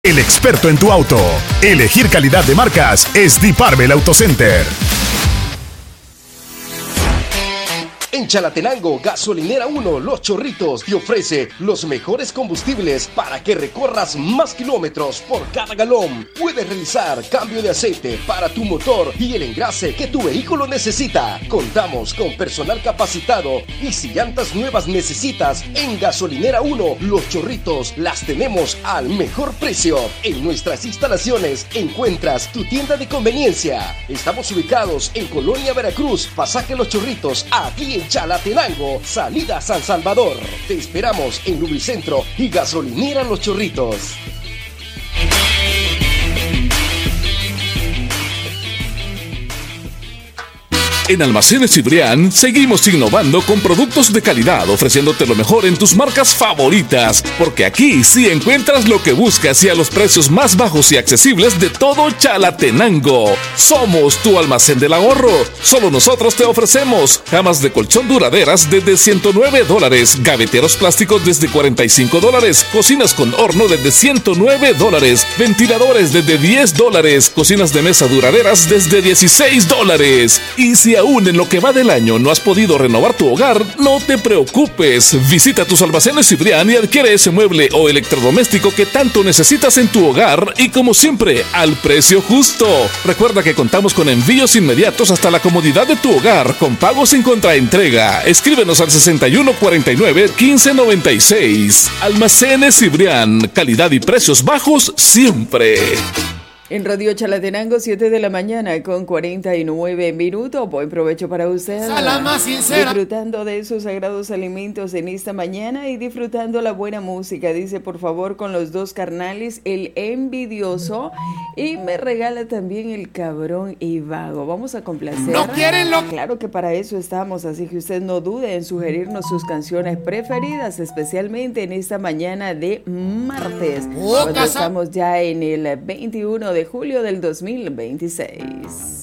El experto en tu auto. Elegir calidad de marcas es Diparvel Auto Center. En Chalatenango, Gasolinera 1, Los Chorritos te ofrece los mejores combustibles para que recorras más kilómetros por cada galón. Puedes realizar cambio de aceite para tu motor y el engrase que tu vehículo necesita. Contamos con personal capacitado y si llantas nuevas necesitas, en Gasolinera 1, Los Chorritos las tenemos al mejor precio. En nuestras instalaciones encuentras tu tienda de conveniencia. Estamos ubicados en Colonia Veracruz, Pasaje Los Chorritos, aquí en Chalatenango, salida San Salvador. Te esperamos en Lubricentro y Gasolinera Los Chorritos. En Almacenes Cibrián seguimos innovando con productos de calidad, ofreciéndote lo mejor en tus marcas favoritas, porque aquí sí encuentras lo que buscas y a los precios más bajos y accesibles de todo Chalatenango. Somos tu almacén del ahorro. Solo nosotros te ofrecemos camas de colchón duraderas desde $109, gaveteros plásticos desde $45, cocinas con horno desde $109, ventiladores desde $10, cocinas de mesa duraderas desde $16. Y si aún en lo que va del año no has podido renovar tu hogar, no te preocupes. Visita tus almacenes Cibrián y adquiere ese mueble o electrodoméstico que tanto necesitas en tu hogar y como siempre, al precio justo. Recuerda que contamos con envíos inmediatos hasta la comodidad de tu hogar con pagos sin contraentrega. Escríbenos al 6149-1596. Almacenes Cibrián, calidad y precios bajos siempre. En Radio Chalatenango, 7 de la mañana con 49 minutos. Buen provecho para usted. Salama sincera. Disfrutando de sus sagrados alimentos en esta mañana y disfrutando la buena música. Dice, por favor, con los dos carnales, el envidioso. Y me regala también el cabrón y vago. Vamos a complacer. No quieren lo... Claro que para eso estamos, así que usted no dude en sugerirnos sus canciones preferidas, especialmente en esta mañana de martes. Cuando estamos ya en el 21 de julio del 2026.